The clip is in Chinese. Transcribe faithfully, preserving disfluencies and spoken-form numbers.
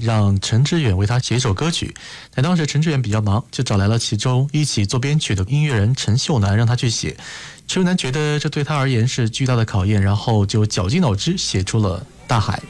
让陈志远为他写一首歌曲。但当时陈志远比较忙，就找来了其中一起做编曲的音乐人陈秀楠，让他去写。陈秀楠觉得这对他而言是巨大的考验，然后就绞尽脑汁写出了《大海》。